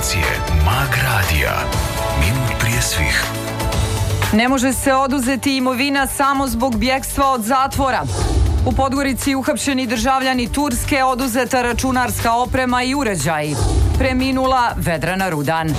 informacije Mag Radija. Minut prije svih. Ne može se oduzeti imovina samo zbog bjegstva od zatvora. U Podgorici uhapšeni državljani Turske, oduzeta računarska oprema i uređaji. Preminula Vedrana Rudan.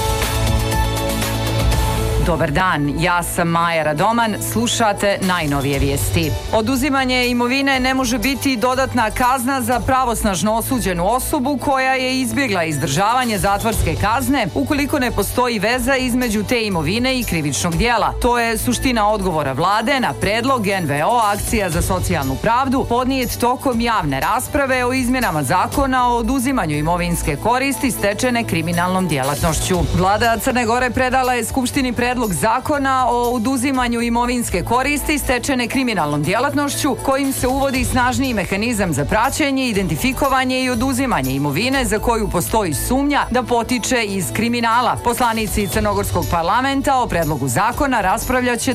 Dobar dan, ja sam Maja Radoman, slušate najnovije vijesti. Oduzimanje imovine ne može biti dodatna kazna za pravosnažno osuđenu osobu koja je izbjegla izdržavanje zatvorske kazne ukoliko ne postoji veza između te imovine i krivičnog djela. To je suština odgovora vlade na predlog NVO Akcija za socijalnu pravdu podnijet tokom javne rasprave o izmjenama zakona o oduzimanju imovinske koristi stečene kriminalnom djelatnošću. Vlada Crne Gore predala je Skupštini predlog zakona o oduzimanju imovinske koristi stečene kriminalnom djelatnošću kojim se uvodi snažniji mehanizam za praćenje, identifikovanje i oduzimanje imovine za koju postoji sumnja da potiče iz kriminala. Poslanici Crnogorskog parlamenta o predlogu zakona raspravljaće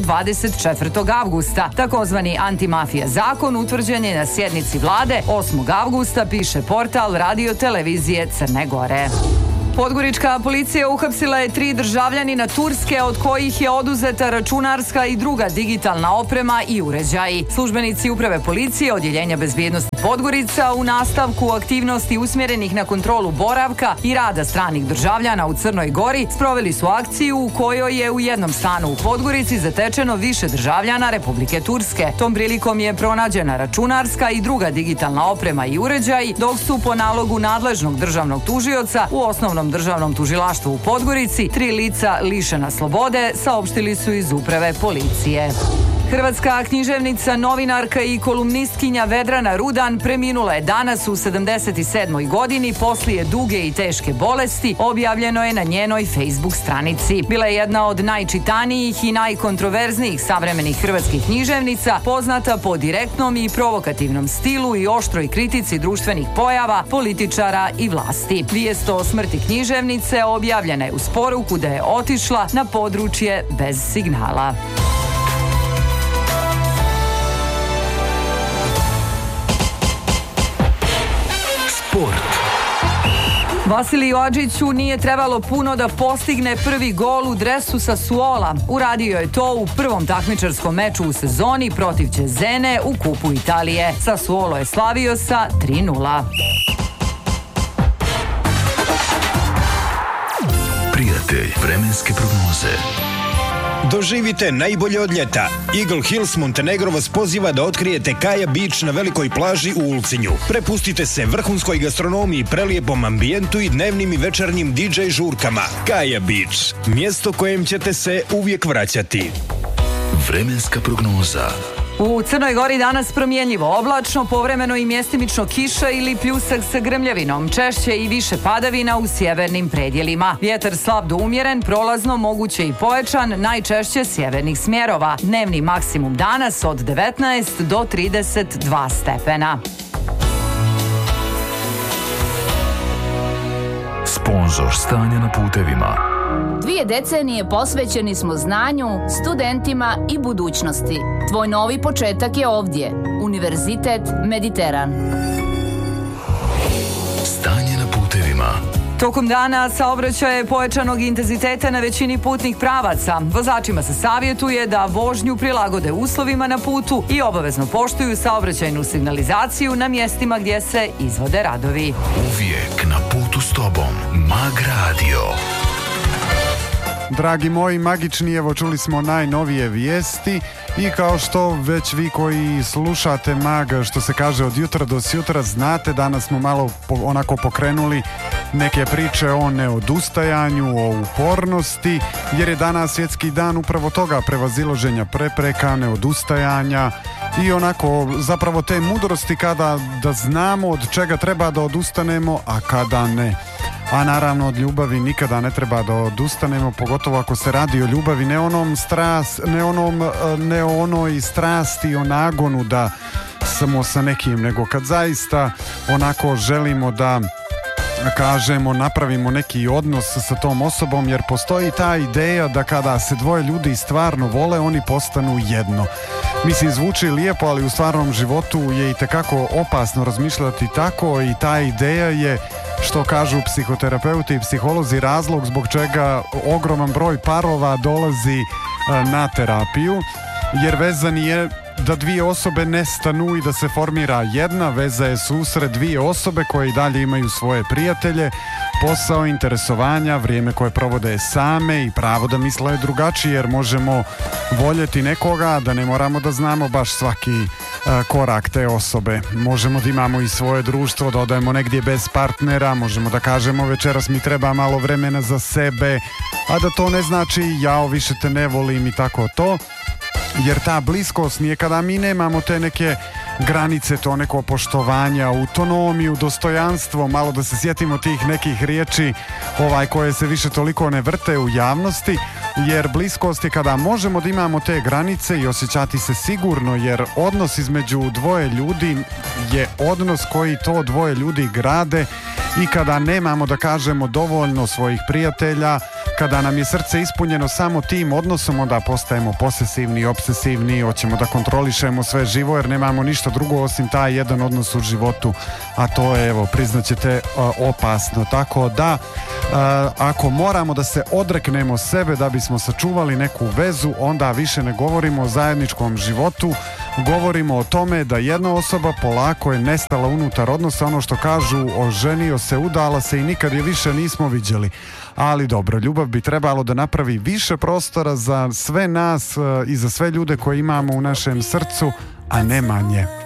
24. avgusta. Takozvani antimafija zakon utvrđen je na sjednici vlade 8. avgusta, piše portal Radio Televizije Crne Gore. Podgorička policija uhapsila je 3 državljanina Turske, od kojih je oduzeta računarska i druga digitalna oprema i uređaji. Službenici uprave policije Odjeljenja bezbjednosti Podgorica u nastavku aktivnosti usmjerenih na kontrolu boravka i rada stranih državljana u Crnoj Gori sproveli su akciju u kojoj je u jednom stanu u Podgorici zatečeno više državljana Republike Turske. Tom prilikom je pronađena računarska i druga digitalna oprema i uređaji, dok su po nalogu nadležnog državnog tužioca u Osnovnom državnom tužilaštvu u Podgorici 3 lica lišena slobode, saopštili su iz uprave policije. Hrvatska književnica, novinarka i kolumnistkinja Vedrana Rudan preminula je danas u 77. godini poslije duge i teške bolesti, objavljeno je na njenoj Facebook stranici. Bila je jedna od najčitanijih i najkontroverznijih savremenih hrvatskih književnica, poznata po direktnom i provokativnom stilu i oštroj kritici društvenih pojava, političara i vlasti. Vijest o smrti književnice objavljena je uz poruku da je otišla na područje bez signala. Vasiliju Adžiću nije trebalo puno da postigne prvi gol u dresu Sassuola. Uradio je to u prvom takmičarskom meču u sezoni protiv Cesene u Kupu Italije. Sassuolo je slavio sa 3:0. Prijatelj vremenske prognoze. Doživite najbolje od ljeta. Eagle Hills Montenegro vas poziva da otkrijete Kaja Beach na velikoj plaži u Ulcinju. Prepustite se vrhunskoj gastronomiji, prelijepom ambijentu i dnevnim i večernjim DJ žurkama. Kaja Beach, mjesto kojem ćete se uvijek vraćati. Vremenska prognoza. U Crnoj Gori danas promjenjivo oblačno, povremeno i mjestimično kiša ili pljusak sa grmljavinom, češće i više padavina u sjevernim predjelima. Vjetar slab do umjeren, prolazno moguće i pojačan, najčešće sjevernih smjerova. Dnevni maksimum danas od 19 do 32 stepena. Sponzor stanja na putevima. 2 decenije posvećeni smo znanju, studentima i budućnosti. Tvoj novi početak je ovdje. Univerzitet Mediteran. Stanje na putevima. Tokom dana saobraćaj je pojačanog intenziteta na većini putnih pravaca. Vozačima se savjetuje da vožnju prilagode uslovima na putu i obavezno poštuju saobraćajnu signalizaciju na mjestima gdje se izvode radovi. Uvijek na putu s tobom. Mag Radio. Dragi moji magični, evo čuli smo najnovije vijesti i kao što već vi koji slušate Mag, što se kaže od jutra do sjutra, znate, danas smo malo onako pokrenuli neke priče o neodustajanju, o upornosti, jer je danas svjetski dan upravo toga, prevazilaženja prepreka, neodustajanja i onako zapravo te mudrosti kada da znamo od čega treba da odustanemo, a kada ne. A naravno od ljubavi nikada ne treba da odustanemo, pogotovo ako se radi o ljubavi, ne o onoj strasti, o nagonu da smo sa nekim, nego kad zaista onako želimo da kažemo, napravimo neki odnos sa tom osobom, jer postoji ta ideja da kada se dvoje ljudi stvarno vole, oni postanu jedno. Mislim, zvuči lijepo, ali u stvarnom životu je itekako opasno razmišljati tako i ta ideja je što kažu psihoterapeuti i psiholozi, razlog zbog čega ogroman broj parova dolazi na terapiju, jer veza nije da dvije osobe nestanu i da se formira jedna. Veza je susret dvije osobe koje i dalje imaju svoje prijatelje, posao, interesovanja, vrijeme koje provode same i pravo da misle drugačije, jer možemo voljeti nekoga da ne moramo da znamo baš svaki korak te osobe. Možemo da imamo i svoje društvo, da odajemo negdje bez partnera, možemo da kažemo večeras mi treba malo vremena za sebe, a da to ne znači jao više te ne volim i tako to. Jer ta bliskost nije kada mi nemamo te neke granice, to neko poštovanje, autonomiju, dostojanstvo, malo da se sjetimo tih nekih riječi koje se više toliko ne vrte u javnosti, jer bliskost je kada možemo da imamo te granice i osjećati se sigurno, jer odnos između dvoje ljudi je odnos koji to dvoje ljudi grade i kada nemamo, da kažemo, dovoljno svojih prijatelja, kada nam je srce ispunjeno samo tim odnosom, onda postajemo posesivni, obsesivni, hoćemo da kontrolišemo sve živo jer nemamo ništa drugo osim taj jedan odnos u životu, a to je, evo, priznaćete, opasno. Tako da, ako moramo da se odreknemo sebe da bismo sačuvali neku vezu, onda više ne govorimo o zajedničkom životu, govorimo o tome da jedna osoba polako je nestala unutar odnosa, ono što kažu, oženio se, udala se i nikad je više nismo viđeli. Ali dobro, ljubav bi trebalo da napravi više prostora za sve nas i za sve ljude koje imamo u našem srcu, a ne manje.